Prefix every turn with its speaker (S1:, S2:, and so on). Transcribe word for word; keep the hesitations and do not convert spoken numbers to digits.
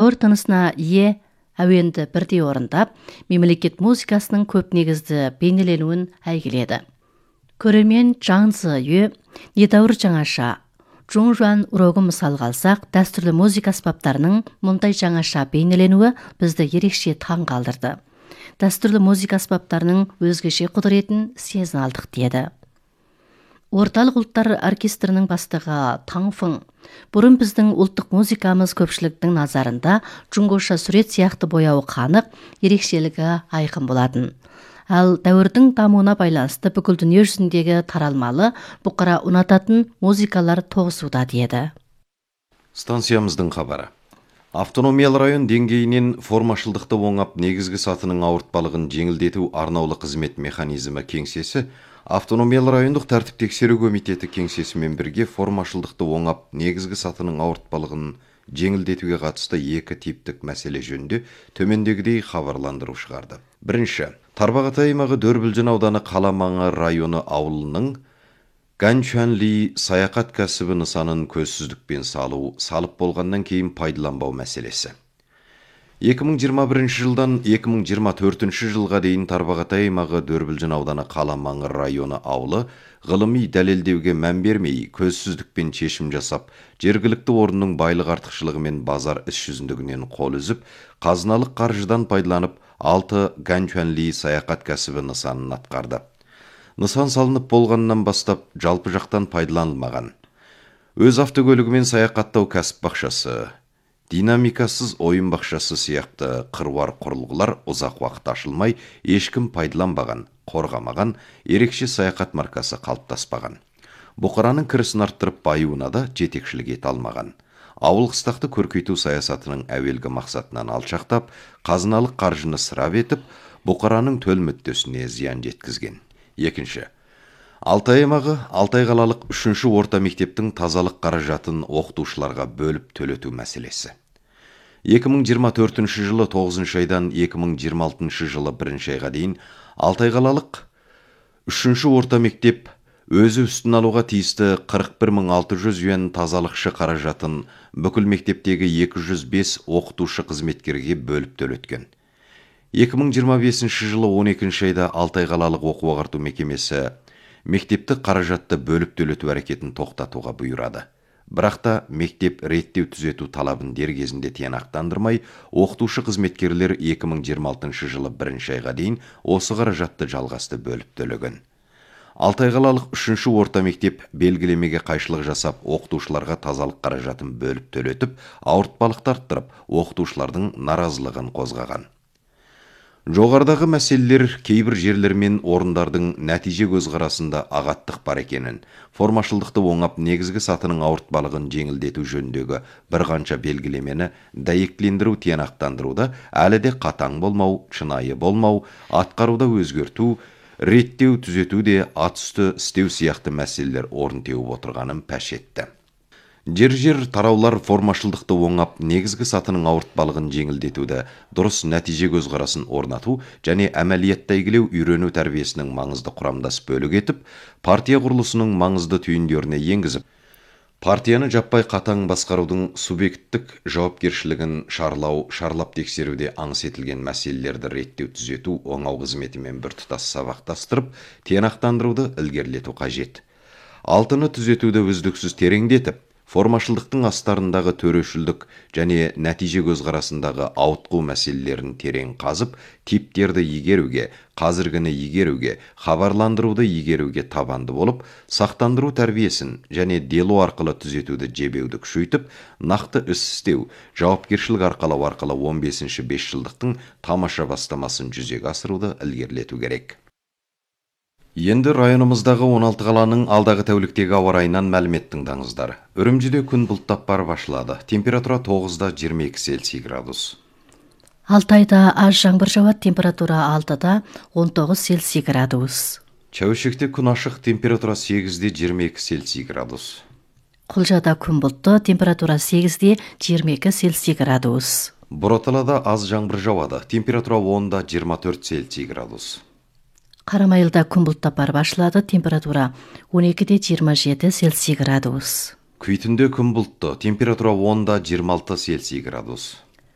S1: ауыр тынысына ие әуенді бірдей орындап, мемлекет музыкасының көп негізді бейнеленуін әйгіледі. Көрермен жаңзы үй, недәуір жаңаша, Жуңжуан урогын мысал қалсақ, дәстүрлі музыка аспаптарының мұндай жаңаша бейнеленуі бізді ерекше таң қалдырды. Дәстүрлі музыка аспаптарының өзгеше құдыретін сезін алдық деді. Орталық ұлттар оркестрінің бастығы Таң Фың, бұрын біздің ұлттық музыкамыз көпшіліктің назарында жұңғоша сурет сияқты бояуы қанық, ерекшелігі айқын болатын. Ал дәуірдің дамуына байланысты бүкіл дүние жүзіндегі таралмалы, бұқара ұнататын музыкалар тоғысуда деді.
S2: Станциямыздың хабары. Автономиялы район деңгейінен формашылдықты оңап негізгі сатының ауыртпалығын жеңілдету арнаулы қызмет механизмі кеңсесі Автономиялы райондық тәртіп тексеру комитеті кеңсесімен бірге формашылдықты оңап негізгі сатының ауыртпалығын жеңілдетуге қатысты екі типтік мәселе жөнінде төмендегідей хабарландыру шығарды. Бірінші, Тарбағатай аймағы Дөрбілжін ауданы Қаламаңы районы ауылының Ганчуанли саяхат кәсібі нысанын көзсіздікпен салу, салып болғаннан кейін пайдаланбау мәселесі. екі мың жиырма бірінші жылдан екі мың жиырма төртінші жылға дейін Тарбағатай аймағы Дөрбілжін ауданы Қаламаңы районы ауылы ғылыми дәлелдеуге мән бермей, көзсіздікпен шешім жасап, жергілікті орынның байлық артықшылығы мен базар іс жүзіндігінен қол үзіп, қазыналық қаржыдан пайдаланып, алты Ганчуанли саяхат кәсібі нысанын атқарды. Нысан салынып болғаннан бастап жалпы жақтан пайдаланылмаған. Өз автокөлігімен саяхаттау кәсіп бақшасы, динамикасыз ойын бақшасы сияқты қыруар құрылғылар ұзақ уақыт ашылмай, ешкім пайдаланбаған, қорғамаған, ерекше саяхат маркасы қалыптаспаған. Бұқараның кірісін арттырып байуына да жетекшілік ете алмаған. Ауыл қыстақты көркейту саясатының әуелгі мақсатынан алшақтап, қазыналық қаржыны ысырап етіп, бұқараның төл мүддесіне зиян жеткізген. Екінші, Алтай аймағы Алтай қалалық үшінші орта мектептің тазалық қаражатын оқытушыларға бөліп төлету мәселесі. екі мың жиырма төртінші жылы тоғызыншы айдан екі мың жиырма алтыншы жылы бірінші айға дейін Алтай қалалық үшінші орта мектеп өзі үстін алуға тиісті қырық бір мың алты жүз юан тазалықшы қаражатын бүкіл мектептегі екі жүз бес оқытушы қызметкерге бөліп төлеткен. екі мың жиырма бесінші жылы он екінші айда Алтай қалалық оқу-ағарту мекемесі мектепті қаражатты бөліп төлету әрекетін тоқтатуға бұйырады. Бірақ та мектеп реттеу түзету талабын дер кезінде тиянақтандырмай, оқытушы қызметкерлер екі мың жиырма алтыншы жылы бірінші айға дейін осы қаражатты жалғасты бөліп төлеген. Алтай қалалық үшінші орта мектеп белгілемеге қайшылық жасап, оқытушыларға тазалық қаражатын бөліп төлетіп, ауыртпалықты арттырып, оқытушылардың наразылығын қозғаған. Жоғарыдағы мәселелер кейбір жерлер мен орындардың нәтиже көзқарасында ағаттық бар екенін, формашылдықты оңап негізгі сатының ауыртпалығын жеңілдету жөніндегі бір қанша белгілемені дәйектілендіру тиянақтандыруда әлі де қатаң болмау, шынайы болмау, атқаруда өзгерту, реттеу түзету де ат үсті істеу сияқты мәселелер орын теуіп отырғанын паш етті. Жер-жер тараулар формашылдықты оңап, негізгі сатының ауыртпалығын жеңілдетуді, дұрыс нәтиже көзқарасын орнату және әмәлиятта игілеу үйрену тәрбиесінің маңызды құрамдас бөлік етіп, партия құрылысының маңызды түйіндеріне енгізіп, партияны жаппай қатаң басқарудың субъекттік жауапкершілігін шарлау, шарлап тексеруде аңыс етілген мәселелерді реттеу түзету оңау қызметімен біртұтас сабақтастырып, тиянақтандыруды ілгерілету қажет. Алтыны түзетуді үздіксіз тереңдетіп, формашылдықтың астарындағы төрешілдік және нәтиже көзқарасындағы ауытқу мәселелерін терең қазып, типтерді игеруге, қазіргіні игеруге, хабарландыруды игеруге табанды болып, сақтандыру тәрбиесін және делу арқылы түзетуді жебеуді күшейтіп, нақты іс істеу, жауапкершілік арқалау арқылы он бесінші бесжылдықтың тамаша бастамасын жүзеге асыруды ілгерілету керек. Енді районымыздағы он алты қаланың алдағы тәуліктегі ауа райынан мәлімет тыңдаңыздар. Үрімжіде күн бұлттап бар башылады. Температура тоғызда жиырма екі Цельсий градус.
S1: Алтайда аз жаңбыр жауады, температура алтыда он тоғыз Цельсий градус.
S2: Чәуішекте күн ашық, температура сегізде жиырма екі Цельсий градус.
S1: Құлжада күн бұлтты, температура сегізде жиырма екі Цельсий градус.
S2: Бұраталада аз жаңбыр жауады, температура онда жиырма төрт Цельсий градус.
S1: Қарамайылда күн бұлттап бар башылады, температура он екіде жиырма жеті Цельсий градус.
S2: Күйтінде күн бұлтты, температура онда жиырма алты Цельсий градус.